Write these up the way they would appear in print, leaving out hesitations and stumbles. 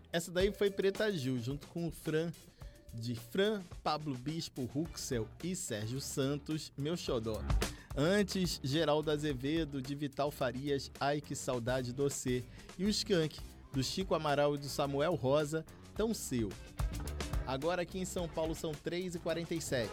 Essa daí foi Preta Gil, junto com o Fran, Pablo Bispo, Ruxel e Sérgio Santos, Meu Xodó. Antes, Geraldo Azevedo, de Vital Farias, Ai Que Saudade Docê. E o Skank, do Chico Amaral e do Samuel Rosa, Tão Seu. Agora aqui em São Paulo são 3h47.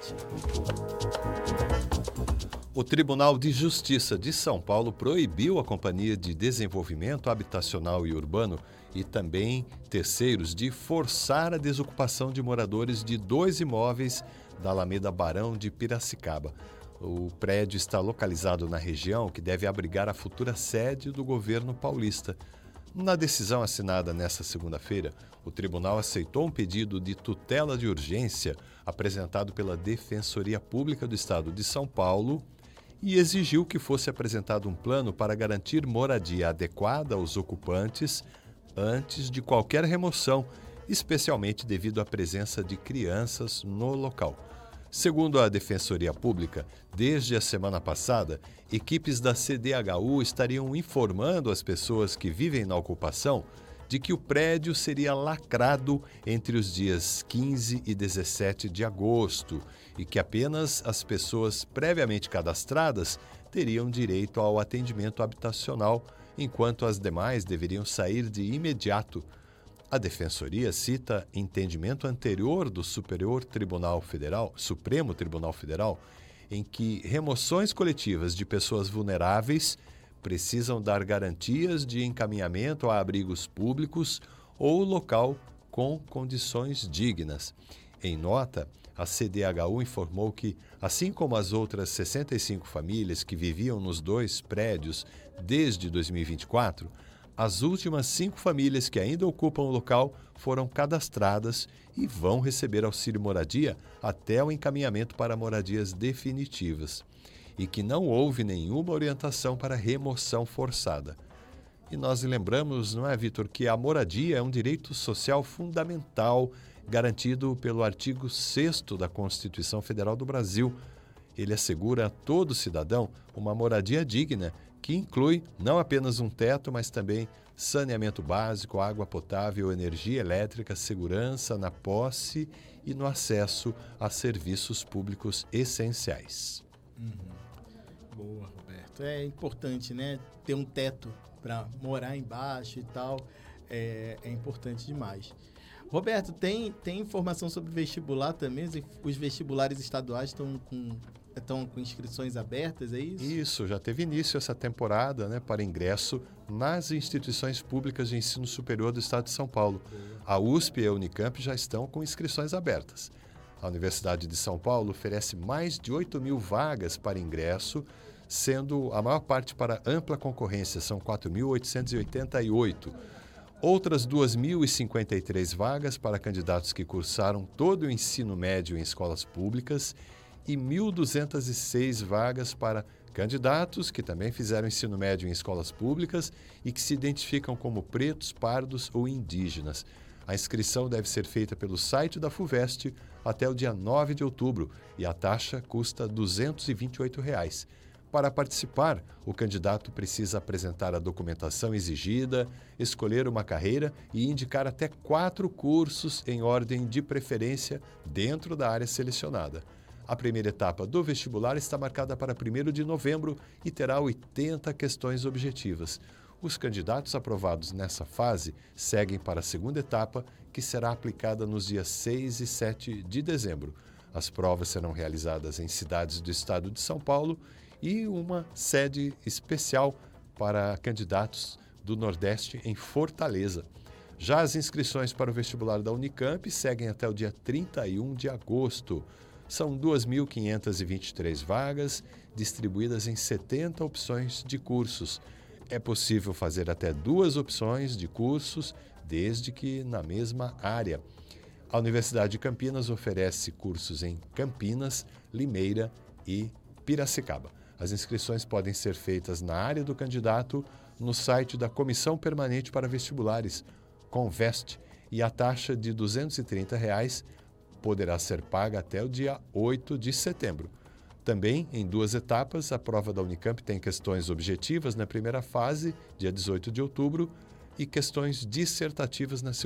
O Tribunal de Justiça de São Paulo proibiu a Companhia de Desenvolvimento Habitacional e Urbano e também terceiros de forçar a desocupação de moradores de 2 imóveis da Alameda Barão de Piracicaba. O prédio está localizado na região que deve abrigar a futura sede do governo paulista. Na decisão assinada nesta segunda-feira, o tribunal aceitou um pedido de tutela de urgência apresentado pela Defensoria Pública do Estado de São Paulo e exigiu que fosse apresentado um plano para garantir moradia adequada aos ocupantes antes de qualquer remoção, especialmente devido à presença de crianças no local. Segundo a Defensoria Pública, desde a semana passada, equipes da CDHU estariam informando as pessoas que vivem na ocupação de que o prédio seria lacrado entre os dias 15 e 17 de agosto e que apenas as pessoas previamente cadastradas teriam direito ao atendimento habitacional, enquanto as demais deveriam sair de imediato. A Defensoria cita entendimento anterior do Supremo Tribunal Federal, em que remoções coletivas de pessoas vulneráveis precisam dar garantias de encaminhamento a abrigos públicos ou local com condições dignas. Em nota, a CDHU informou que, assim como as outras 65 famílias que viviam nos 2 prédios desde 2024, as últimas 5 famílias que ainda ocupam o local foram cadastradas e vão receber auxílio moradia até o encaminhamento para moradias definitivas. E que não houve nenhuma orientação para remoção forçada. E nós lembramos, não é, Vitor, que a moradia é um direito social fundamental garantido pelo artigo 6º da Constituição Federal do Brasil. Ele assegura a todo cidadão uma moradia digna, que inclui não apenas um teto, mas também saneamento básico, água potável, energia elétrica, segurança na posse e no acesso a serviços públicos essenciais. Boa, Roberto. É importante, né? Ter um teto para morar embaixo e tal. É importante demais. Roberto, tem informação sobre vestibular também? Os vestibulares estaduais estão com inscrições abertas, é isso? Isso, já teve início essa temporada, né, para ingresso nas instituições públicas de ensino superior do Estado de São Paulo. A USP e a Unicamp já estão com inscrições abertas. A Universidade de São Paulo oferece mais de 8.000 vagas para ingresso, sendo a maior parte para ampla concorrência, são 4.888. Outras 2.053 vagas para candidatos que cursaram todo o ensino médio em escolas públicas e 1.206 vagas para candidatos que também fizeram ensino médio em escolas públicas e que se identificam como pretos, pardos ou indígenas. A inscrição deve ser feita pelo site da FUVEST até o dia 9 de outubro e a taxa custa R$ 228. Para participar, o candidato precisa apresentar a documentação exigida, escolher uma carreira e indicar até 4 cursos em ordem de preferência dentro da área selecionada. A primeira etapa do vestibular está marcada para 1º de novembro e terá 80 questões objetivas. Os candidatos aprovados nessa fase seguem para a segunda etapa, que será aplicada nos dias 6 e 7 de dezembro. As provas serão realizadas em cidades do estado de São Paulo e uma sede especial para candidatos do Nordeste em Fortaleza. Já as inscrições para o vestibular da Unicamp seguem até o dia 31 de agosto. São 2.523 vagas, distribuídas em 70 opções de cursos. É possível fazer até 2 opções de cursos, desde que na mesma área. A Universidade de Campinas oferece cursos em Campinas, Limeira e Piracicaba. As inscrições podem ser feitas na área do candidato, no site da Comissão Permanente para Vestibulares, Convest, e a taxa de R$ 230 poderá ser paga até o dia 8 de setembro. Também, em 2 etapas, a prova da Unicamp tem questões objetivas na primeira fase, dia 18 de outubro, e questões dissertativas na segunda.